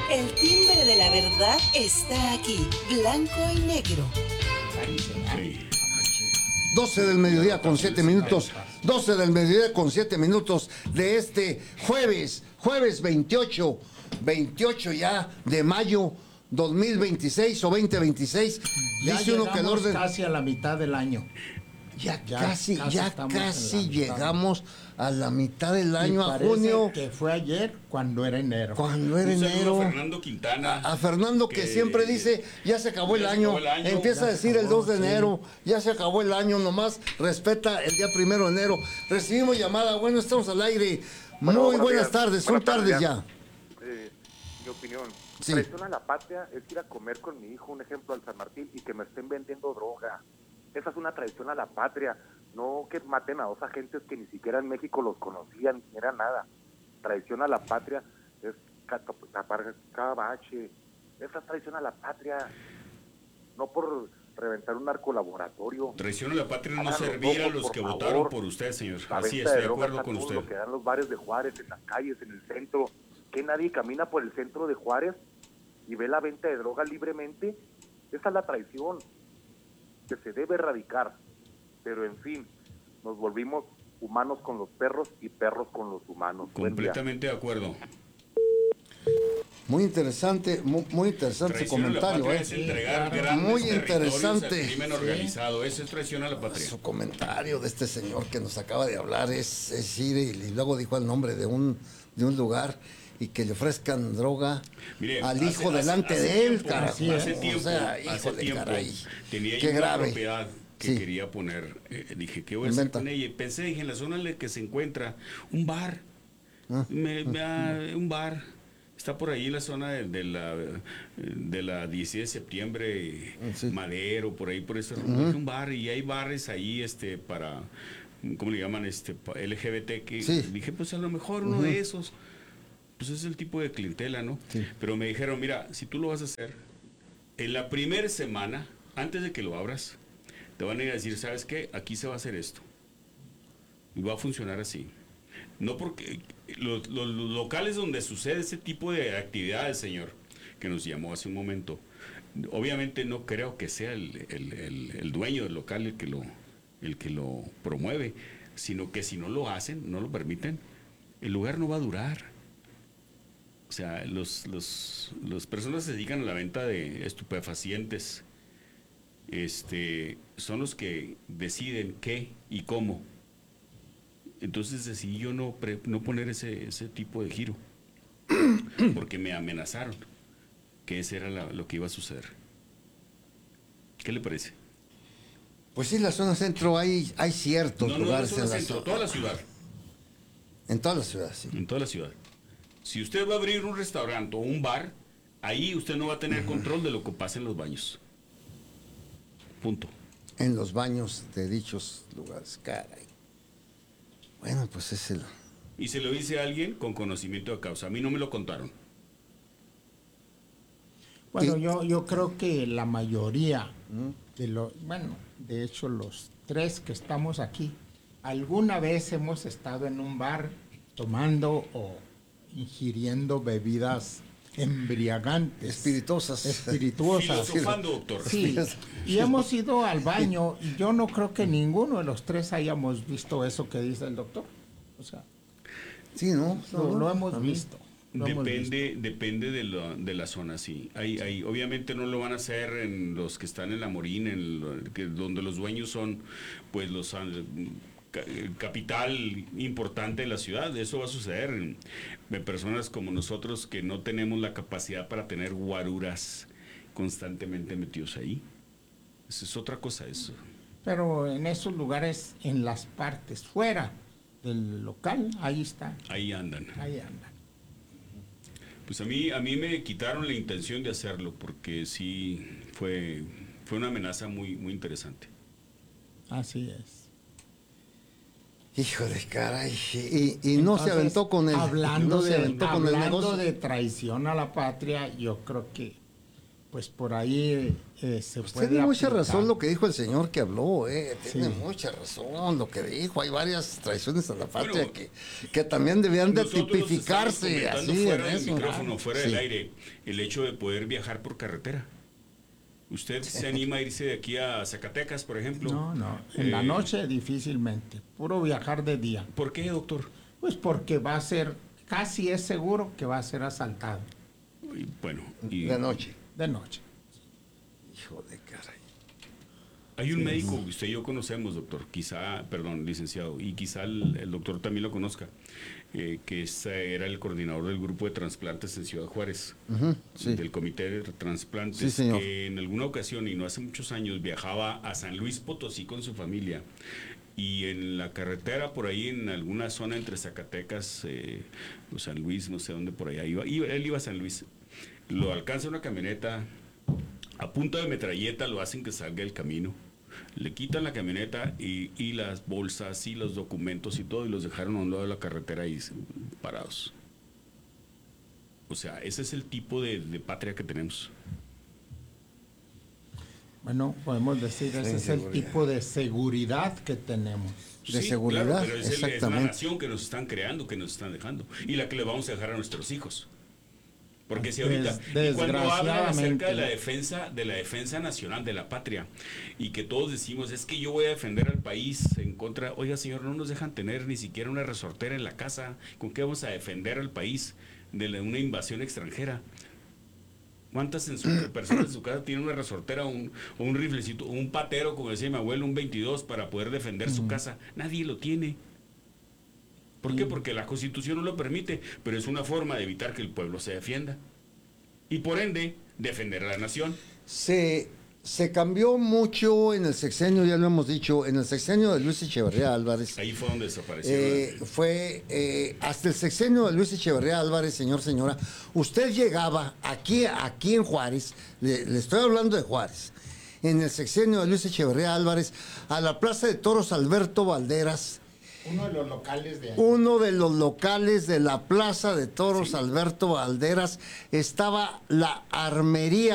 El timbre de la verdad está aquí, blanco y negro. 12 del mediodía con 7 minutos. 12 del mediodía con 7 minutos de este jueves 28 ya de mayo 2026 o 2026. Ya Dice uno que el orden casi a la mitad del año. ya casi llegamos a la mitad del Y año, a parece junio. que fue ayer cuando era enero. Cuando era Un saludo enero. a Fernando Quintana. A Fernando que siempre dice, ya se acabó el ya se año. acabó el año. Empieza a Ya decir se el acabó, 2 de sí. enero, ya se acabó el año, nomás respeta el día 1 de enero. Recibimos llamada, bueno, estamos al aire. Bueno, Muy buenos buenas días. tardes, son Buenas tardes tardes ya. Mi opinión, Sí. traición a la patria es ir a comer con mi hijo, un ejemplo, al San Martín, y que me estén vendiendo droga. Esa es una traición a la patria, no que maten a dos agentes que ni siquiera en México los conocían, ni era nada. Traición a la patria es tapar cada bache. Esa es traición a la patria, no por reventar un narcolaboratorio. Traición a la patria no Hagan los servir a ojos, los por que favor. votaron por usted, señor. La Así venta estoy de de drogas acuerdo a con todo usted. lo que dan los bares de Juárez, en las calles, en el centro. Que nadie camina por el centro de Juárez y ve la venta de droga libremente. Esa es la traición que se debe erradicar. Pero en fin, nos volvimos humanos con los perros y perros con los humanos. Buen día. Completamente de acuerdo. Muy interesante, muy interesante Traición a la comentario, patria es entregar claro. grandes Muy territorios interesante. al crimen organizado. Eso es traición a la patria. Su comentario de este señor que nos acaba de hablar es ir y luego dijo el nombre de un lugar y que le ofrezcan droga Mire, al hace- hijo hace- delante hace de él, tiempo, carajo. hace tiempo, O sea, hace híjole, tiempo, caray. tenía Qué yo una grave. propiedad que Sí. quería poner. Dije, ¿qué voy a hacer Inventa. con ella? Y pensé, dije, en la zona en la que se encuentra un bar. Ah. Un bar. Está por ahí en la zona de la 16 de septiembre, Sí. Madero, por ahí, por ese rumbo. Dije, un bar, y hay bares ahí para, ¿cómo le llaman? LGBT, que Sí. dije, pues a lo mejor uno de esos. Pues es el tipo de clientela, ¿no? Sí. Pero me dijeron, mira, si tú lo vas a hacer, en la primera semana, antes de que lo abras, te van a ir a decir, ¿sabes qué? Aquí se va a hacer esto. Y va a funcionar así. No porque los locales donde sucede ese tipo de actividades, señor, que nos llamó hace un momento, obviamente no creo que sea el dueño del local el que lo promueve, sino que si no lo hacen, no lo permiten, el lugar no va a durar. O sea, las personas que se dedican a la venta de estupefacientes, son los que deciden qué y cómo. Entonces decidí yo no poner ese tipo de giro, porque me amenazaron que ese era lo que iba a suceder. ¿Qué le parece? Pues sí, en la zona centro hay ciertos No, lugares zona en la centro, zona. toda la ciudad. En toda la ciudad, sí. En toda la ciudad. Si usted va a abrir un restaurante o un bar, ahí usted no va a tener control de lo que pasa en los baños. Punto. En los baños de dichos lugares, caray. Bueno, pues es el... Y se lo dice a alguien con conocimiento de causa. A mí no me lo contaron. Bueno, Sí. yo creo que la mayoría de hecho los tres que estamos aquí, alguna vez hemos estado en un bar tomando o ingiriendo bebidas embriagantes. espirituosas. Filosofando, doctor. Sí, y hemos ido al baño y yo no creo que ninguno de los tres hayamos visto eso que dice el doctor. O sea, Sí, ¿no? lo hemos visto. Depende de la zona, sí. Obviamente no lo van a hacer en los que están en la Morín, donde los dueños son pues los capital importante de la ciudad. Eso va a suceder en personas como nosotros que no tenemos la capacidad para tener guaruras constantemente metidos ahí. Eso es otra cosa, eso. Pero en esos lugares, en las partes fuera del local, ahí está, Ahí andan. ahí andan. Pues a mí me quitaron la intención de hacerlo porque sí fue una amenaza muy, muy interesante. Así es. Híjole, caray. Y no se Entonces, aventó con el... hablando no se de, aventó con el hablando negocio. de traición a la patria, yo creo que pues por ahí se puede Tiene mucha aplicar. razón lo que dijo el señor que habló, tiene Sí. mucha razón lo que dijo. Hay varias traiciones a la patria Bueno, que también debían de Nosotros tipificarse estamos comentando así en fuera del eso. micrófono, fuera Sí. del aire, el hecho de poder viajar por carretera. ¿Usted se anima a irse de aquí a Zacatecas, por ejemplo? No, en la noche difícilmente, puro viajar de día. ¿Por qué, doctor? Pues porque va a ser, casi es seguro que va a ser asaltado Y, bueno, y De noche. de noche. Hijo de caray. hay un médico que usted y yo conocemos, doctor, licenciado, y quizá el doctor también lo conozca, que era el coordinador del grupo de trasplantes en Ciudad Juárez, sí. del comité de trasplantes, Sí, señor. que en alguna ocasión, y no hace muchos años, viajaba a San Luis Potosí con su familia. Y en la carretera, por ahí en alguna zona entre Zacatecas, o San Luis, no sé dónde por allá iba, él iba a San Luis, lo alcanza una camioneta, a punta de metralleta lo hacen que salga del camino, le quitan la camioneta y las bolsas y los documentos y todo, y los dejaron a un lado de la carretera ahí parados. O sea, ese es el tipo de patria que tenemos. Bueno, podemos decir, ese es el seguridad. tipo de seguridad que tenemos. De seguridad, pero es la exactamente. nación que nos están creando, que nos están dejando, y la que le vamos a dejar a nuestros hijos. Porque si ahorita, y cuando hablan acerca de la defensa nacional, de la patria, y que todos decimos, es que yo voy a defender al país en contra, oiga señor, no nos dejan tener ni siquiera una resortera en la casa, ¿con qué vamos a defender al país de una invasión extranjera? ¿Cuántas personas en su casa tienen una resortera o un riflecito, o un patero, como decía mi abuelo, un 22 para poder defender su casa? Nadie lo tiene. ¿Por qué? Porque la Constitución no lo permite, pero es una forma de evitar que el pueblo se defienda. Y por ende, defender a la nación. Se cambió mucho en el sexenio, ya lo hemos dicho, en el sexenio de Luis Echeverría Álvarez. Ahí fue donde desapareció. Fue hasta el sexenio de Luis Echeverría Álvarez, señora, usted llegaba aquí en Juárez, le estoy hablando de Juárez, en el sexenio de Luis Echeverría Álvarez, a la Plaza de Toros Alberto Valderas. Uno de los locales de ahí. Uno de los locales de la Plaza de Toros Alberto Valderas estaba la armería